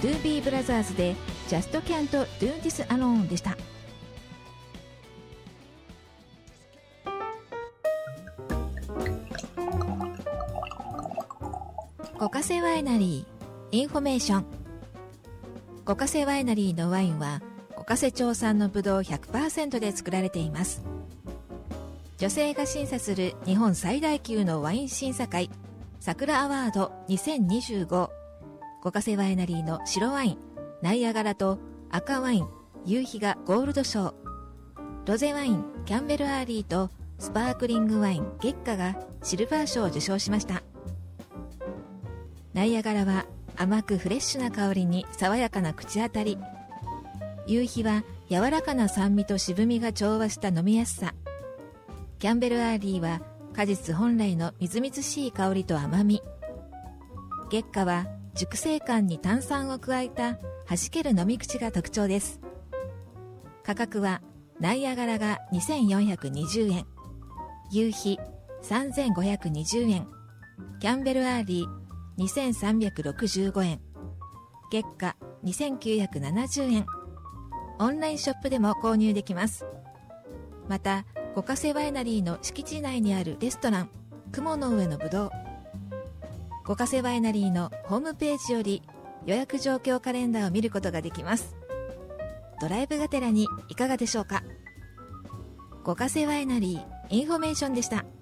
Doobie Brothers で Just Can't Do This Alone でした。五ヶ瀬ワイナリーインフォメーション。五ヶ瀬ワイナリーのワインは五ヶ瀬町産のブドウ 100% で作られています。女性が審査する日本最大級のワイン審査会桜アワード2025。五ヶ瀬ワイナリーの白ワインナイアガラと赤ワイン夕日がゴールド賞、ロゼワインキャンベルアーリーとスパークリングワイン月花がシルバー賞を受賞しました。ナイアガラは甘くフレッシュな香りに爽やかな口当たり、夕日は柔らかな酸味と渋みが調和した飲みやすさ、キャンベルアーリーは果実本来のみずみずしい香りと甘み、月花は熟成感に炭酸を加えた弾ける飲み口が特徴です。価格はナイアガラが2420円、夕日3520円、キャンベルアーリー2365円、月花2970円。オンラインショップでも購入できます。また五ヶ瀬ワイナリーの敷地内にあるレストラン雲の上のぶどう、五ヶ瀬ワイナリーのホームページより予約状況カレンダーを見ることができます。ドライブがてらにいかがでしょうか。五ヶ瀬ワイナリーインフォメーションでした。